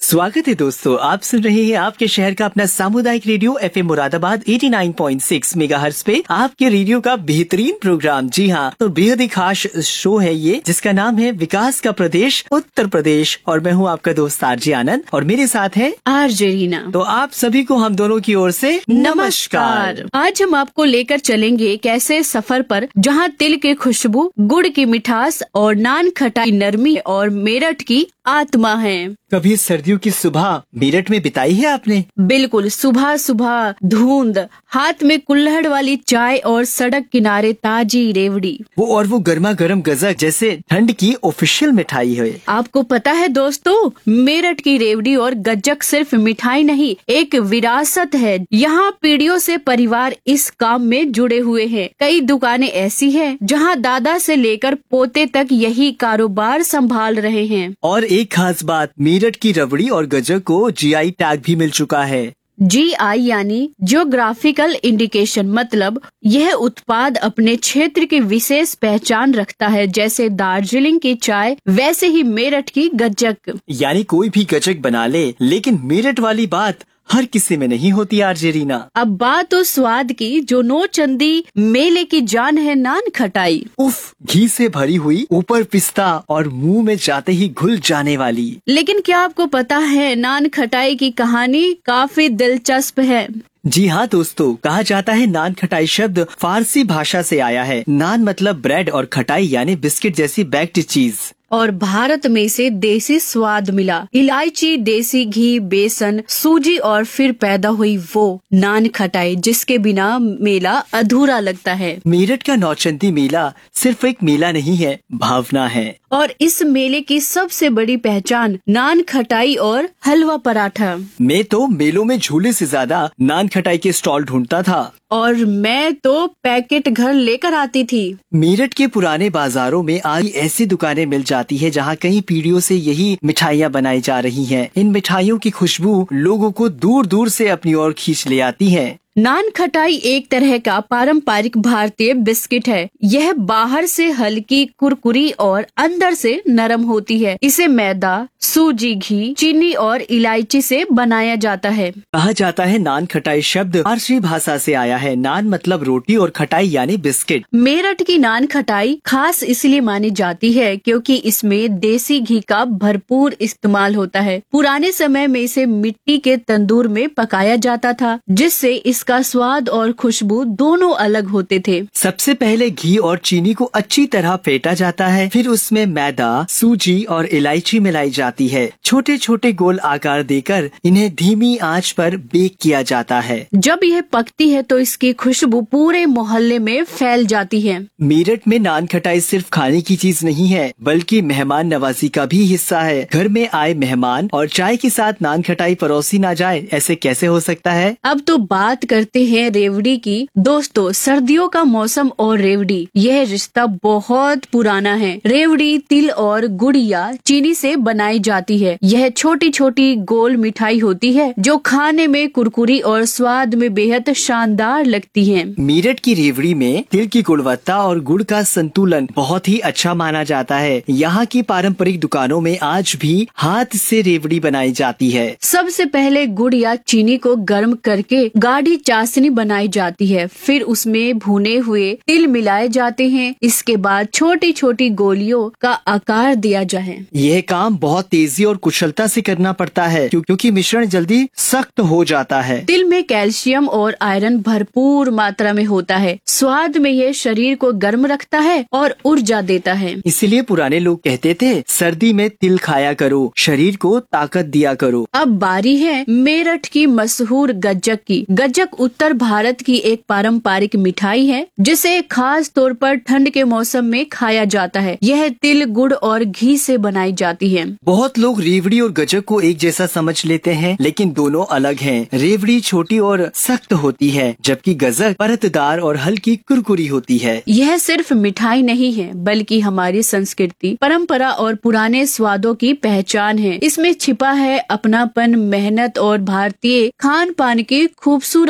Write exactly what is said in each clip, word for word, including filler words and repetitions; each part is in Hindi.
स्वागत है दोस्तों, आप सुन रहे हैं आपके शहर का अपना सामुदायिक रेडियो एफएम मुरादाबाद नवासी पॉइंट छह मेगाहर्ट्ज पे आपके रेडियो का बेहतरीन प्रोग्राम। जी हाँ, तो बेहद ही खास शो है ये, जिसका नाम है विकास का प्रदेश उत्तर प्रदेश, और मैं हूँ आपका दोस्त आरजे आनंद और मेरे साथ है आरजे रीना। तो आप सभी को हम दोनों की ओर से नमस्कार। आज हम आपको लेकर चलेंगे एक ऐसे सफर पर जहाँ तिल की खुशबू, गुड़ की मिठास और नान खटाई नरमी और मेरठ की आत्मा है। कभी सर्दियों की सुबह मेरठ में बिताई है आपने? बिल्कुल, सुबह सुबह धुंध, हाथ में कुल्हड़ वाली चाय और सड़क किनारे ताजी रेवड़ी, वो और वो गर्मा गर्म गजक जैसे ठंड की ऑफिशियल मिठाई है। आपको पता है दोस्तों, मेरठ की रेवड़ी और गज्जक सिर्फ मिठाई नहीं, एक विरासत है। यहाँ पीढ़ियों से परिवार इस काम में जुड़े हुए हैं। कई दुकानें ऐसी हैं जहाँ दादा से लेकर पोते तक यही कारोबार संभाल रहे हैं। और एक खास बात, मेरठ की रबड़ी और गज्जक को जीआई टैग भी मिल चुका है। जी आई यानी जियोग्राफिकल इंडिकेशन, मतलब यह उत्पाद अपने क्षेत्र की विशेष पहचान रखता है। जैसे दार्जिलिंग की चाय, वैसे ही मेरठ की गज्जक। यानी कोई भी गज्जक बना ले, लेकिन मेरठ वाली बात हर किसी में नहीं होती आरजे रीना। अब बात उस स्वाद की जो नौचंदी मेले की जान है, नान खटाई। उफ, घी से भरी हुई, ऊपर पिस्ता और मुंह में जाते ही घुल जाने वाली। लेकिन क्या आपको पता है, नान खटाई की कहानी काफी दिलचस्प है। जी हाँ दोस्तों, कहा जाता है नान खटाई शब्द फारसी भाषा से आया है। नान मतलब ब्रेड और खटाई यानी बिस्किट जैसी बेक्ड चीज। और भारत में से देसी स्वाद मिला, इलायची, देसी घी, बेसन, सूजी और फिर पैदा हुई वो नान खटाई, जिसके बिना मेला अधूरा लगता है। मेरठ का नौचंदी मेला सिर्फ एक मेला नहीं है, भावना है। और इस मेले की सबसे बड़ी पहचान नान खटाई और हलवा पराठा। मैं तो मेलों में झूले से ज्यादा नान खटाई के स्टॉल ढूंढता था। और मैं तो पैकेट घर लेकर आती थी। मेरठ के पुराने बाजारों में आज ऐसी दुकानें मिल जाती है जहां कई पीढ़ियों से यही मिठाइयां बनाई जा रही हैं। इन मिठाइयों की खुशबू लोगों को दूर दूर से अपनी ओर खींच ले आती है। नान खटाई एक तरह का पारंपरिक भारतीय बिस्किट है। यह बाहर से हल्की, कुरकुरी और अंदर से नरम होती है। इसे मैदा, सूजी, घी, चीनी और इलायची से बनाया जाता है। कहा जाता है नान खटाई शब्द फारसी भाषा से आया है। नान मतलब रोटी और खटाई यानी बिस्किट। मेरठ की नान खटाई खास इसलिए मानी जाती है क्योंकि इसमें देसी घी का भरपूर इस्तेमाल होता है। पुराने समय में इसे मिट्टी के तंदूर में पकाया जाता था, जिससे इस का स्वाद और खुशबू दोनों अलग होते थे। सबसे पहले घी और चीनी को अच्छी तरह फेंटा जाता है, फिर उसमें मैदा, सूजी और इलायची मिलाई जाती है। छोटे छोटे गोल आकार देकर इन्हें धीमी आंच पर बेक किया जाता है। जब यह पकती है तो इसकी खुशबू पूरे मोहल्ले में फैल जाती है। मेरठ में नान खटाई सिर्फ खाने की चीज नहीं है, बल्कि मेहमान नवाजी का भी हिस्सा है। घर में आए मेहमान और चाय के साथ नान खटाई परोसी ना जाए, ऐसे कैसे हो सकता है। अब तो बात करते हैं रेवड़ी की। दोस्तों, सर्दियों का मौसम और रेवड़ी, यह रिश्ता बहुत पुराना है। रेवड़ी तिल और गुड़ या चीनी से बनाई जाती है। यह छोटी छोटी गोल मिठाई होती है जो खाने में कुरकुरी और स्वाद में बेहद शानदार लगती है। मेरठ की रेवड़ी में तिल की गुणवत्ता और गुड़ का संतुलन बहुत ही अच्छा माना जाता है। यहाँ की पारंपरिक दुकानों में आज भी हाथ से रेवड़ी बनाई जाती है। सबसे पहले गुड़ या चीनी को गर्म करके गाढ़ी चाशनी बनाई जाती है, फिर उसमें भुने हुए तिल मिलाए जाते हैं। इसके बाद छोटी छोटी गोलियों का आकार दिया जाए। यह काम बहुत तेजी और कुशलता से करना पड़ता है क्योंकि मिश्रण जल्दी सख्त हो जाता है। तिल में कैल्शियम और आयरन भरपूर मात्रा में होता है। स्वाद में यह शरीर को गर्म रखता है और ऊर्जा देता है। इसीलिए पुराने लोग कहते थे, सर्दी में तिल खाया करो, शरीर को ताकत दिया करो। अब बारी है मेरठ की मशहूर गज्जक की। गज्जक उत्तर भारत की एक पारंपरिक मिठाई है, जिसे खास तौर पर ठंड के मौसम में खाया जाता है। यह तिल, गुड़ और घी से बनाई जाती है। बहुत लोग रेवड़ी और गज्जक को एक जैसा समझ लेते हैं, लेकिन दोनों अलग हैं। रेवड़ी छोटी और सख्त होती है, जबकि गज्जक परतदार और हल्की कुरकुरी होती है। यह सिर्फ मिठाई नहीं है, बल्कि हमारी संस्कृति, परंपरा और पुराने स्वादों की पहचान है। इसमें छिपा है अपनापन, मेहनत और भारतीय खान पान की खूबसूरत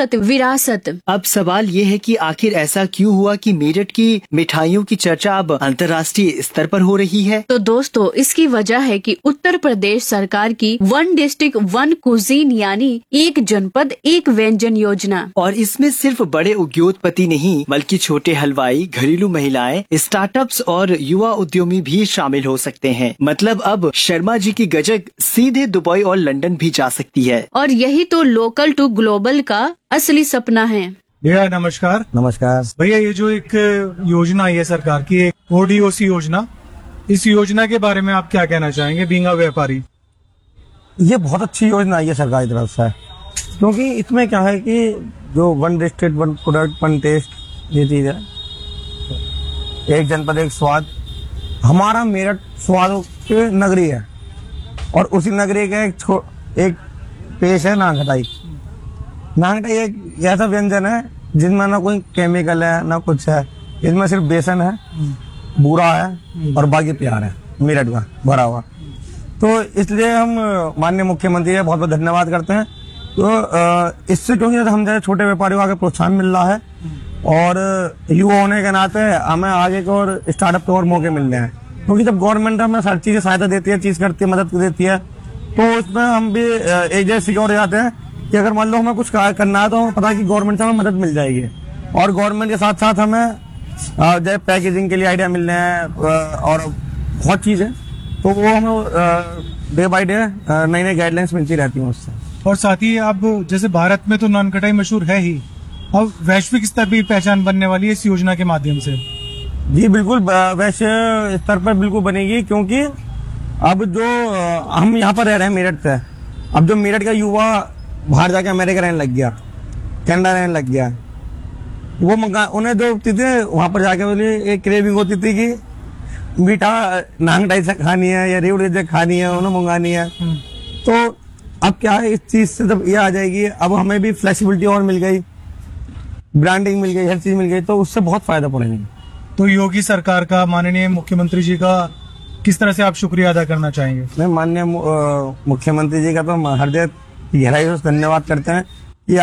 खूबसूरत विरासत। अब सवाल ये है कि आखिर ऐसा क्यों हुआ कि मेरठ की मिठाइयों की चर्चा अब अंतर्राष्ट्रीय स्तर पर हो रही है? तो दोस्तों, इसकी वजह है कि उत्तर प्रदेश सरकार की वन डिस्ट्रिक्ट वन कुजीन यानी एक जनपद एक व्यंजन योजना। और इसमें सिर्फ बड़े उद्योगपति नहीं बल्कि छोटे हलवाई, घरेलू महिलाएं, स्टार्टअप्स और युवा उद्यमी भी शामिल हो सकते हैं। मतलब अब शर्मा जी की गजक सीधे दुबई और लंदन भी जा सकती है। और यही तो लोकल टू ग्लोबल का असली सपना है। भैया नमस्कार। नमस्कार भैया, ये जो एक योजना आई है सरकार की, एक ओडीओसी योजना, इस योजना के बारे में आप क्या कहना चाहेंगे बीइंग अ व्यापारी? ये बहुत अच्छी योजना आई है सरकार की तरफ से, क्योंकि इसमें क्या है कि जो one district one product one test ये चीज है, एक जनपद एक स्वाद। हमारा मेरठ स्वाद के नगरी है और उसी नगरी का एक छो एक पेश है नान खटाई। नान खटाई एक ऐसा व्यंजन है जिसमें ना कोई केमिकल है ना कुछ है, इसमें सिर्फ बेसन है, बूरा है और बाकी प्यार है मेरठ का भरा हुआ। तो इसलिए हम माननीय मुख्यमंत्री का बहुत बहुत धन्यवाद करते हैं। तो इससे क्योंकि हम जैसे छोटे व्यापारियों को आगे प्रोत्साहन मिल रहा है और युवा होने के नाते हमें आगे को और स्टार्टअप के और मौके मिल रहे हैं, क्योंकि जब गवर्नमेंट हमें हर चीज़ सहायता देती है, चीज़ करती है, मदद देती है, तो उसमें हम भी एक जैसे सिक्योर हो जाते हैं कि अगर मान लो हमें कुछ करना है तो हमें पता है कि गवर्नमेंट से हमें मदद मिल जाएगी। और गवर्नमेंट के साथ साथ हमें जैसे पैकेजिंग के लिए आइडिया मिल रहे हैं और बहुत चीज़ें, तो वो हमें डे बाई डे नई नई गाइडलाइंस मिलती रहती हैं उससे। और साथ ही अब जैसे भारत में तो नान खटाई मशहूर है ही, अब वैश्विक स्तर पर पहचान बनने वाली है इस योजना के माध्यम से। जी बिल्कुल, वैश्विक स्तर पर बिल्कुल बनेगी, क्योंकि अब जो हम यहाँ पर रह रहे हैं मेरठ से, अब जो मेरठ का युवा बाहर जाके अमेरिका रहने लग गया, कनाडा रहने लग गया, वो मंगा उन्हें जो होती थी वहाँ पर जाके बोले एक क्रेविंग होती थी कि मीठा नान खटाई से खानी है या रेवड़ी से खानी है, उन्हें मंगानी है। तो अब क्या है, इस चीज से जब ये आ जाएगी, अब हमें भी फ्लेक्सिबिलिटी और मिल गई, ब्रांडिंग मिल गई, हर चीज मिल गई, तो उससे बहुत फायदा पड़ेगा। तो योगी सरकार का, माननीय मुख्यमंत्री जी का किस तरह से आप शुक्रिया अदा करना चाहेंगे? मैं माननीय मुख्यमंत्री जी का तो हृदय गहराई से धन्यवाद करते हैं कि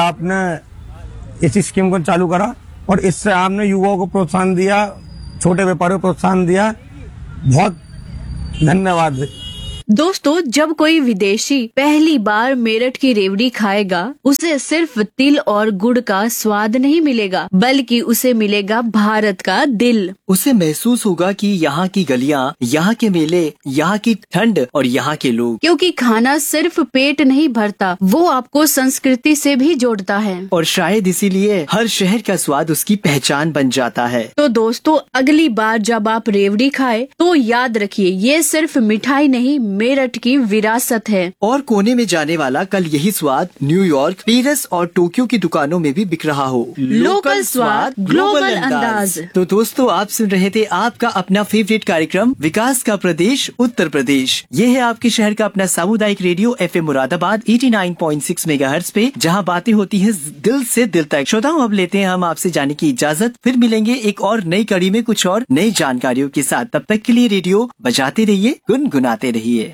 आपने इस स्कीम को चालू करा और इससे आपने युवाओं को प्रोत्साहन दिया, छोटे व्यापारियों को प्रोत्साहन दिया। बहुत धन्यवाद। दोस्तों, जब कोई विदेशी पहली बार मेरठ की रेवड़ी खाएगा, उसे सिर्फ तिल और गुड़ का स्वाद नहीं मिलेगा, बल्कि उसे मिलेगा भारत का दिल। उसे महसूस होगा कि यहाँ की गलियाँ, यहाँ के मेले, यहाँ की ठंड और यहाँ के लोग। क्योंकि खाना सिर्फ पेट नहीं भरता, वो आपको संस्कृति से भी जोड़ता है और शायद इसीलिए हर शहर का स्वाद उसकी पहचान बन जाता है। तो दोस्तों, अगली बार जब आप रेवड़ी खाए तो याद रखिए, ये सिर्फ मिठाई नहीं, मेरठ की विरासत है। और कोने में जाने वाला कल यही स्वाद न्यूयॉर्क, पेरिस और टोक्यो की दुकानों में भी बिक रहा हो। लोकल स्वाद, ग्लोबल अंदाज। तो दोस्तों, आप सुन रहे थे आपका अपना फेवरेट कार्यक्रम विकास का प्रदेश उत्तर प्रदेश। ये है आपके शहर का अपना सामुदायिक रेडियो एफ एम मुरादाबाद नवासी पॉइंट छह मेगाहर्ट्ज पे, जहाँ बातें होती हैं दिल से दिल तक। श्रोताओं, अब लेते हैं हम आपसे जाने की इजाजत, फिर मिलेंगे एक और नई कड़ी में कुछ और नई जानकारियों के साथ। तब तक के लिए रेडियो बजाते रहिए, गुनगुनाते रहिए।